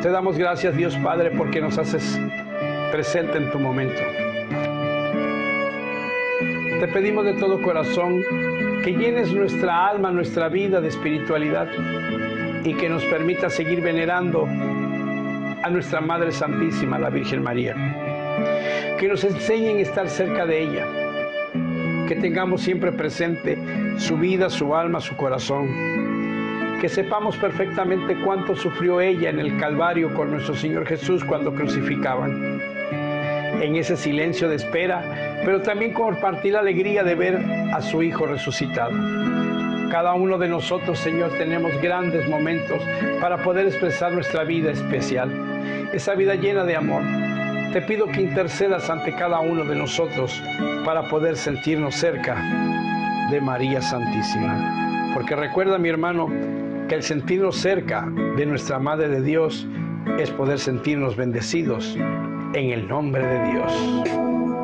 Te damos gracias, Dios Padre, porque nos haces presente en tu momento. Te pedimos de todo corazón que llenes nuestra alma, nuestra vida de espiritualidad y que nos permita seguir venerando a nuestra Madre Santísima, la Virgen María. Que nos enseñen a estar cerca de ella, que tengamos siempre presente su vida, su alma, su corazón, que sepamos perfectamente cuánto sufrió ella en el Calvario con nuestro Señor Jesús cuando crucificaban. En ese silencio de espera, pero también compartir la alegría de ver a su Hijo resucitado. Cada uno de nosotros, Señor, tenemos grandes momentos para poder expresar nuestra vida especial, esa vida llena de amor. Te pido que intercedas ante cada uno de nosotros para poder sentirnos cerca de María Santísima. Porque recuerda, mi hermano, que el sentirnos cerca de nuestra Madre de Dios es poder sentirnos bendecidos en el nombre de Dios.